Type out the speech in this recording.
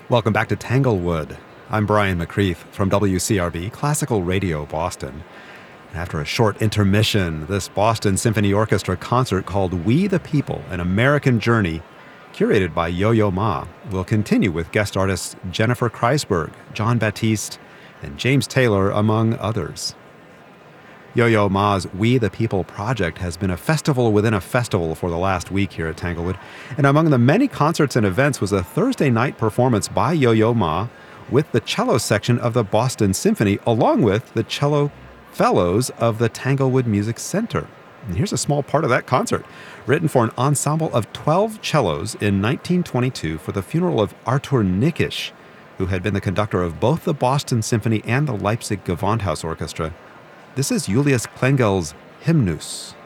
Welcome back to Tanglewood. I'm Brian McCreath from WCRB, Classical Radio Boston. After a short intermission, this Boston Symphony Orchestra concert called We the People, An American Journey, curated by Yo-Yo Ma, will continue with guest artists Jennifer Kreisberg, John Batiste, and James Taylor, among others. Yo-Yo Ma's We the People project has been a festival within a festival for the last week here at Tanglewood, and among the many concerts and events was a Thursday night performance by Yo-Yo Ma with the cello section of the Boston Symphony, along with the cello fellows of the Tanglewood Music Center. And here's a small part of that concert, written for an ensemble of 12 cellos in 1922 for the funeral of Arthur Nikisch, who had been the conductor of both the Boston Symphony and the Leipzig Gewandhaus Orchestra. This is Julius Klengel's Hymnus.